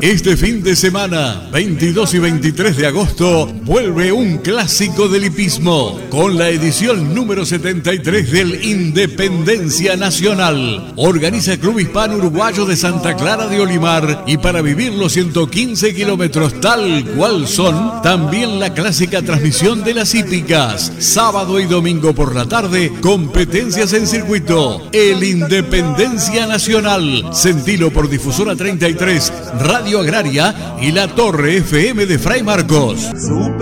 Este fin de semana, 22 y 23 de agosto, vuelve un clásico del hipismo con la edición número 73 del Independencia Nacional. Organiza Club Hispano Uruguayo de Santa Clara de Olimar, y para vivir los 115 kilómetros tal cual son, también la clásica transmisión de las hípicas. Sábado y domingo por la tarde, competencias en circuito. El Independencia Nacional. Sentilo por Difusora 33, Radio Agraria y la Torre FM de Fray Marcos.